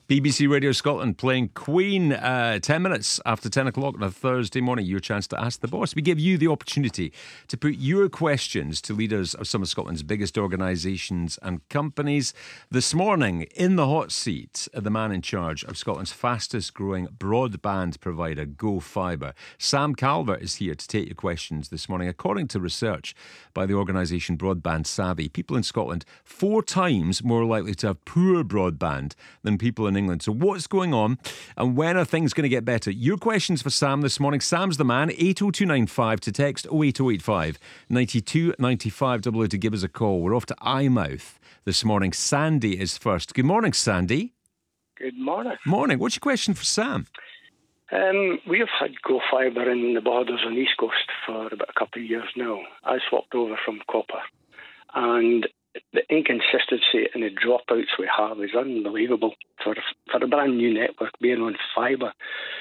BBC Radio Scotland playing Queen 10 minutes after 10 o'clock on a Thursday morning. Your chance to ask the boss. We give you the opportunity to put your questions to leaders of some of Scotland's biggest organisations and companies. This morning, in the hot seat, the man in charge of Scotland's fastest growing broadband provider, Go Fibre. Sam Calvert is here to take your questions this morning. According to research by the organisation Broadband Savvy, people in Scotland 4 times more likely to have poor broadband than people in England. So what's going on and when are things going to get better? Your questions for Sam this morning. Sam's the man. 80295 to text 08085 92 95 00 to give us a call. We're off to Eyemouth this morning. Sandy is first. Good morning, Sandy. Good morning. Morning. What's your question for Sam? We have had Go Fibre in the borders on the East Coast for about a couple of years now. I swapped over from copper, and the inconsistency and the dropouts we have is unbelievable for a brand new network being on fibre.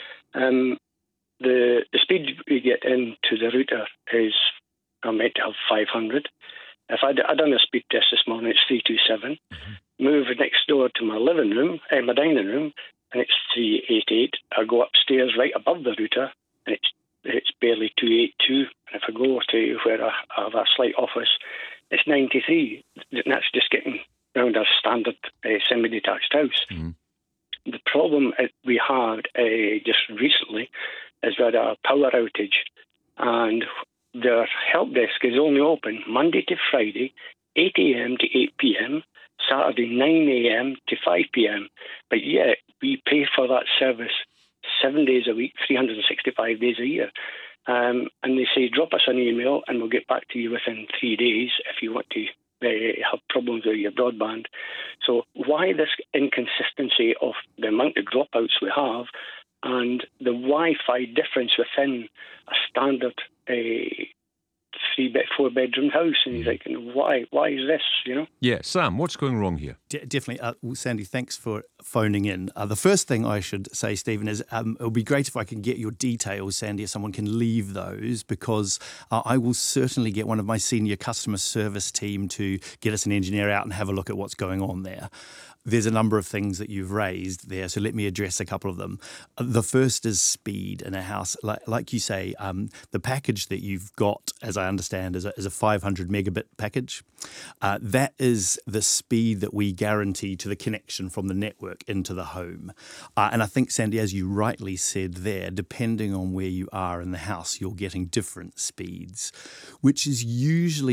The speed we get into the router is, I'm meant to have 500. If I done a speed test this morning, it's 327. Move next door to my living room, my dining room, and it's 388. I go upstairs right above the router, and it's barely 282. And if I go to where I have a slight office, it's 93. And that's just getting around our standard semi-detached house. The problem we had just recently is we had a power outage, and their help desk is only open Monday to Friday, 8 a.m. to 8 p.m, Saturday 9 a.m. to 5 p.m. But yet we pay for that service 7 days a week, 365 days a year. And they say, drop us an email and we'll get back to you within 3 days if you want to have problems with your broadband. So why this inconsistency of the amount of dropouts we have and the Wi-Fi difference within a standard 4-bedroom house? And he's like, why is this, Yeah, Sam, what's going wrong here? Definitely. Sandy, thanks for phoning in. The first thing I should say, Stephen, is it would be great if I can get your details, Sandy, if someone can leave those, because I will certainly get one of my senior customer service team to get us an engineer out and have a look at what's going on there. There's a number of things that you've raised there, so let me address a couple of them. The first is speed in a house. Like you say, the package that you've got, as I understand, is a 500 megabit package. That is the speed that we guarantee to the connection from the network into the home. And I think, Sandy, as you rightly said there, depending on where you are in the house, you're getting different speeds, which is usually